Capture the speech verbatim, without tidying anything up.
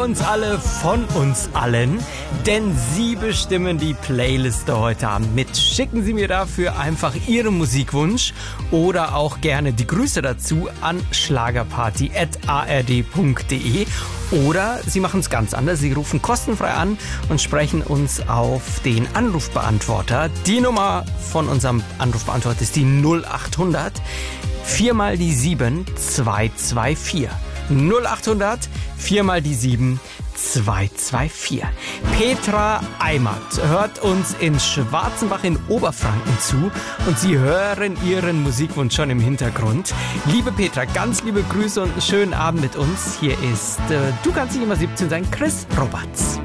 uns alle von uns allen, denn Sie bestimmen die Playliste heute Abend mit. Schicken Sie mir dafür einfach Ihren Musikwunsch oder auch gerne die Grüße dazu an schlagerparty at a r d punkt d e oder Sie machen es ganz anders. Sie rufen kostenfrei an und sprechen uns auf den Anrufbeantworter. Die Nummer von unserem Anrufbeantworter ist die null acht hundert vier mal die sieben zwei zwei vier. null acht hundert vier mal die sieben zwei zwei vier. Petra Eimert hört uns in Schwarzenbach in Oberfranken zu und Sie hören Ihren Musikwunsch schon im Hintergrund. Liebe Petra, ganz liebe Grüße und einen schönen Abend mit uns. Hier ist äh, Du kannst nicht immer siebzehn sein, Chris Roberts.